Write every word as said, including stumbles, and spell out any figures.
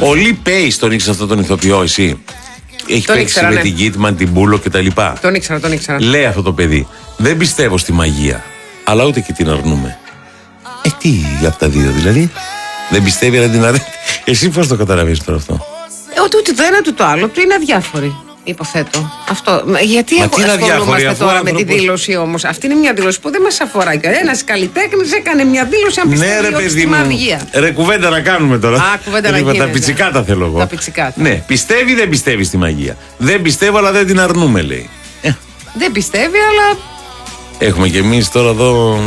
Ο Λι Πέις τον ήξερε αυτό τον ηθοποιό, εσύ? Έχει Τον παίξει ήξερα, με ναι. την Κίτμαν, την Μπούλο κτλ. Τον ήξερα, τον ήξερα. Λέει αυτό το παιδί: δεν πιστεύω στη μαγεία, αλλά ούτε και την αρνούμε. Ε, τι από τα δύο δηλαδή? Δεν πιστεύει, αλλά την αρνεί. Εσύ πώς το καταλαβαίνεις τώρα αυτό? Ε, ότι ούτε το ένα ούτε το άλλο, του είναι αδιάφοροι. Υποθέτω. Αυτό. Γιατί Μα τι είναι αδιάφοροι, ασχολούμαστε αφού τώρα άνθρωπος... με τη δήλωση όμως? Αυτή είναι μια δήλωση που δεν μας αφορά. Ένας καλλιτέχνης έκανε μια δήλωση αν πιστεύει Ναι, ρε ότι παιδί στη μου. μαγεία. Ρε, κουβέντα να κάνουμε τώρα. Α, κουβέντα να Λοιπόν, γίνεται. τα πιτσικάτα θέλω εγώ. Τα πιτσικάτα. Ναι, πιστεύει ή δεν πιστεύει στη μαγεία? Δεν πιστεύω, αλλά δεν την αρνούμε, λέει. Δεν πιστεύει, αλλά. Έχουμε κι εμείς τώρα εδώ.